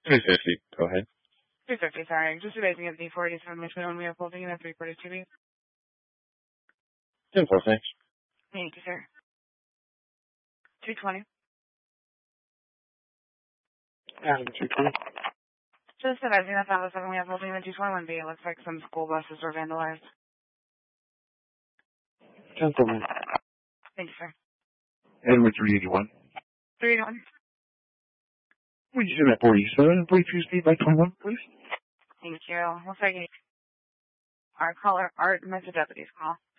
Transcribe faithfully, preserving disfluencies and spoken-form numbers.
three fifty. Go ahead. three fifty, sorry. Just advising of D four eighty-seven Michigan, we are holding in a three forty-two B. ten four, thanks. Thank you, sir. two twenty. Adam, two twenty. Just advising that five oh seven we have holding in a two twenty-one B. It looks like some school buses were vandalized. ten four, man. Thank you, sir. Edward, three eighty-one. three eighty-one. Would you say that forty-seven, forty-two speed by twenty-one, please? Thank you. Looks like our caller, Art, message deputies call.